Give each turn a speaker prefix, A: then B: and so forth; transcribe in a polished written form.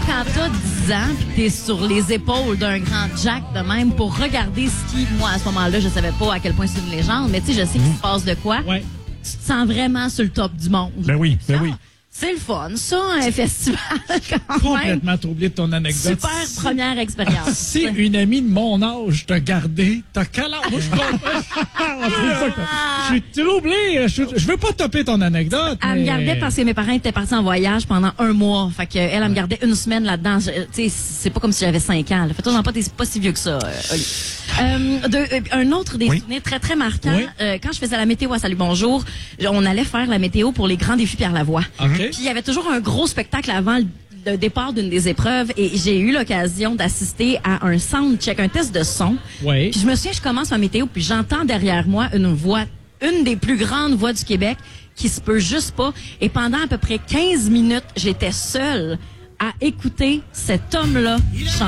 A: quand t'as 10 ans pis t'es sur les épaules d'un grand Jack de même pour regarder ce qui, moi, à ce moment-là, je savais pas à quel point c'est une légende, mais tu sais, je sais qu'il se passe de quoi.
B: Ouais.
A: Tu te sens vraiment sur le top du monde.
B: Ben oui.
A: C'est le fun, ça, un festival, quand même.
B: Complètement troublé de ton anecdote.
A: Super première expérience.
B: Si une amie de mon âge t'a gardé, t'as quel âge? Moi, je suis troublé. Je veux pas topper ton anecdote.
A: Elle me gardait parce que mes parents étaient partis en voyage pendant 1 mois. Fait que elle me gardait 1 semaine là-dedans. Tu sais, c'est pas comme si j'avais 5 ans. Fais-toi pas, t'es pas si vieux que ça, Oli. Un autre des souvenirs très, très marquants. Quand je faisais la météo à Salut Bonjour, on allait faire la météo pour les grands défis Pierre Lavoie.
B: Okay.
A: Puis il y avait toujours un gros spectacle avant le départ d'une des épreuves et j'ai eu l'occasion d'assister à un soundcheck, un test de son.
B: Oui.
A: Puis je me souviens, je commence ma météo puis j'entends derrière moi une voix, une des plus grandes voix du Québec qui se peut juste pas. Et pendant à peu près 15 minutes, j'étais seule à écouter cet homme-là chanter.